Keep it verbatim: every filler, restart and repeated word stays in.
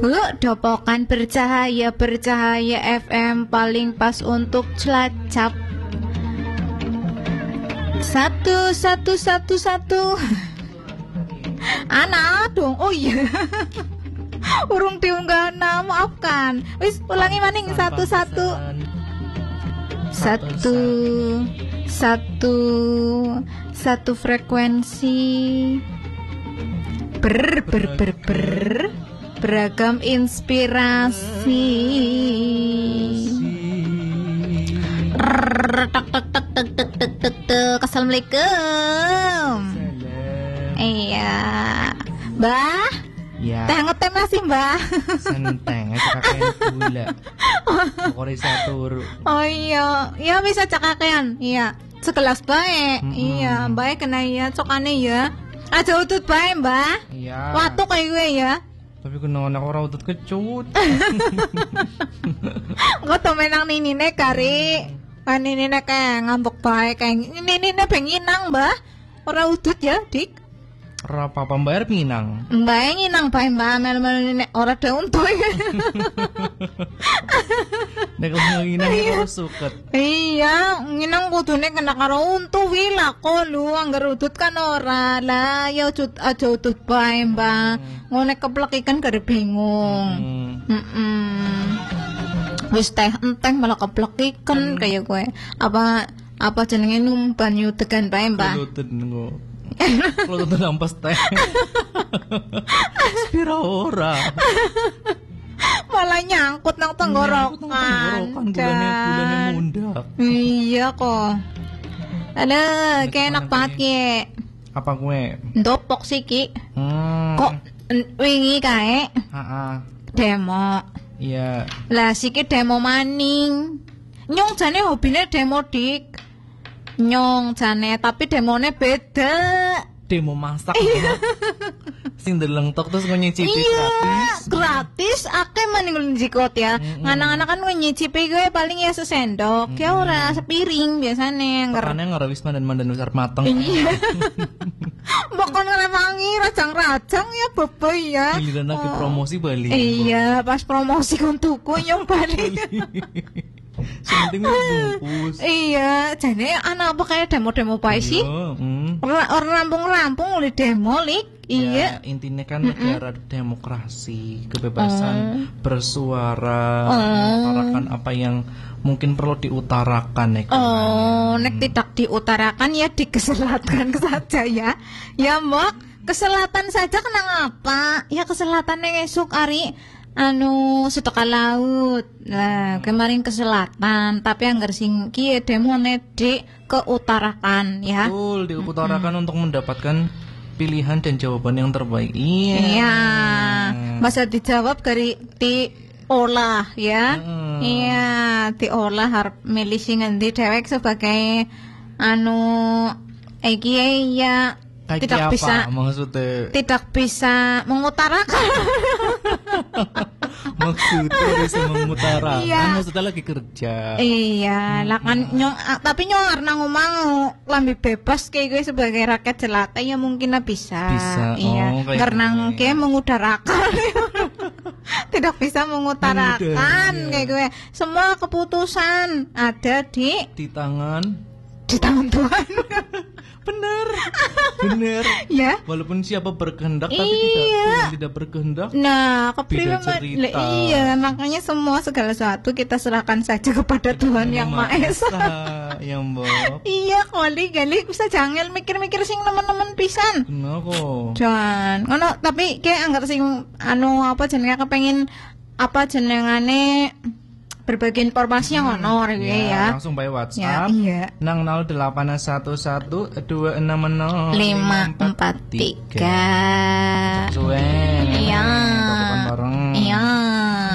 Yuk, dopokan bercahaya, bercahaya F M paling pas untuk celacap. Satu, satu, satu, satu. Anak dong, oh iya. Urung diunggahna, maafkan. Wis ulangi maning satu, satu. Satu, satu, satu frekuensi. Ber, ber, ber, ber. Beragam inspirasi. Tak tak tak tak tak tak tak tak. Assalamualaikum. Iya, Mbah. Ya. Teh ngetem masih Mbah. Senteng cakakean gula. Pokoknya satu. Oh iya, ya bisa cakakean. Iya, sekelas baik. Mm-hmm. Iya, baik kena ya cokane ya. Aja utut bae, Mbah. Iya. Waktu kayak gue ya. Tapi kena anak orang utut kecut. Engko to menang ninine kari. Kan ninine kayak ngambek bae kayak ninine penginang, Mbah. Ora utut ya, Dik. Ora apa-apa bayar pinang. Mbah nginang bae, Mbah mel-mel nine ora de untoy. Nek nginang ora suket. Iya, nginang kudune kena karo untu wi lako lu anggar utut kan ora. Lah ya utut aja utut bae, Mbah. Ngone keplek ikan gare bingung. Heeh. Wis teh enteng malah keplek ikan kayak gue. Apa apa jenenge num banyu tegan bae, Mbah. Lutut engko. Kalau tuh nampas teh. Spira ora. Malah nyangkut nang tenggorokan. Gulane gulane mundak. Iya kok. Ada kayak enak banget ki. Apa kue? Ndopok sih ki. Hmm. Kok wingi kae? Heeh. Demo. Iya. Lah siki demo maning. Nyong jane hobine demo, Dik. Nyong jane tapi demone beda. Demo masak. Sing deleng tok terus kok nyicipi iya, gratis. Gratis akeh maning njikot ya. Mm-hmm. Nganang-anak kan nyicipi gue paling ya sesendok. Mm-hmm. Ya ora sepiring biasane. Karena ngara wis mandan-mandan besar mateng. Iya. Bukan ngrewangi rajang-rajang ya bebay ya. Giliran lagi promosi Bali. Iya, pas promosi kon tuku nyong Bali. Penting bungkus. Iya, jane anak apa kayak demo-demo bae sih? Hmm. Orang rampung-rampung oleh demo lik. Iya. Ya, intinya kan negara mm-mm. demokrasi, kebebasan oh. bersuara, oh. mengutarakan apa yang mungkin perlu diutarakan ya kan. Oh, nek tidak diutarakan ya dikeselatkan saja ya. Ya, Mbok, keselatan saja kenang apa? Ya keselatan yang esuk hari anu seteka laut. Nah, kemarin ke selatan, tapi anggar sing kieu demone di keutarakan ya. Betul, diutarakan mm-hmm. untuk mendapatkan pilihan dan jawaban yang terbaik. Iya. Iya. Masa dijawab dari di olah ya. Mm. Iya, diolah harap milih sing endi dhewek sebagai anu iki ya Kaki tidak apa, bisa maksudnya tidak bisa mengutarakan. Maksudnya bisa mengutarakan iya. Maksudnya lagi kerja. Iya, hmm. lah kan nyong tapi nyong arna ngomong lambi bebas kayak gue sebagai rakyat jelata ya mungkin lah bisa. Bisa. Iya. Oh, karena kayak mengutarakan. Tidak bisa mengutarakan kayak gue. Semua keputusan ada di di tangan di tangan Tuhan. Bener, bener. Ya. Walaupun siapa berkehendak iya. tapi tidak Tuhan tidak berkehendak. Nah, beda cerita. Iya, makanya semua segala sesuatu kita serahkan saja kepada kita Tuhan yang Maha Esa. Yang Mbok. Iya, kali kali bisa jangan mikir-mikir sing nemen-nemen pisan. Kenapa? Jangan. Ngono, tapi kayak anggar sing anu apa jenenge kepengin apa jenengane berbagi informasi yang honor hmm, ya, ya. Langsung by WhatsApp. Ya, iya. Nang nol delapan satu satu dua enam nol lima empat tiga. Cuen. Iya. Bareng